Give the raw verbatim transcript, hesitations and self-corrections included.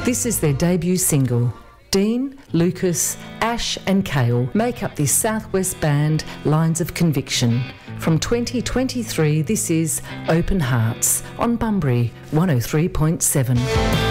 This is their debut single. Dean, Lucas, Ash and Kale make up this Southwest band Lines of Conviction. From twenty twenty-three, this is Open Hearts on Bunbury one oh three point seven.